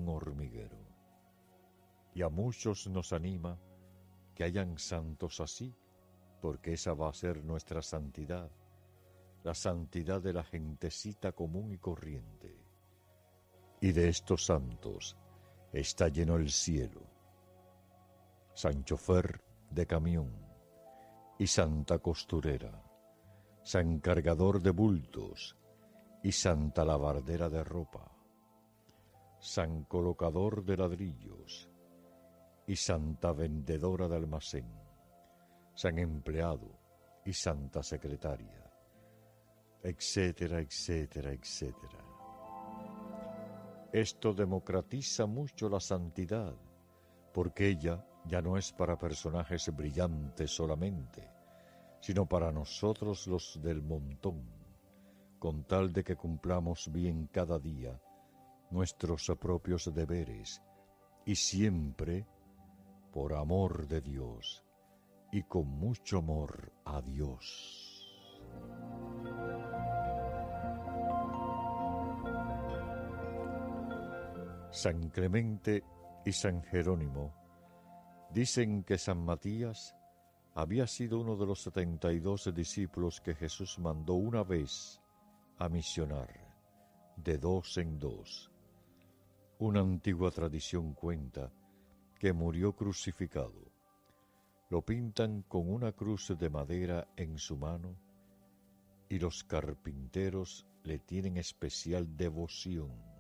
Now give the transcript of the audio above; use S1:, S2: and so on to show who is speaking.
S1: un hormiguero. Y a muchos nos anima que hayan santos así, porque esa va a ser nuestra santidad, la santidad de la gentecita común y corriente. Y de estos santos está lleno el cielo. San chofer de camión y santa costurera, san cargador de bultos y santa lavardera de ropa, san colocador de ladrillos y santa vendedora de almacén, san empleado y santa secretaria, etcétera, etcétera, etcétera. Esto democratiza mucho la santidad, porque ella ya no es para personajes brillantes solamente, sino para nosotros los del montón, con tal de que cumplamos bien cada día nuestros propios deberes, y siempre por amor de Dios y con mucho amor a Dios. San Clemente y San Jerónimo dicen que San Matías había sido uno de los 72 discípulos que Jesús mandó una vez a misionar, de dos en dos. Una antigua tradición cuenta que murió crucificado. Lo pintan con una cruz de madera en su mano y los carpinteros le tienen especial devoción.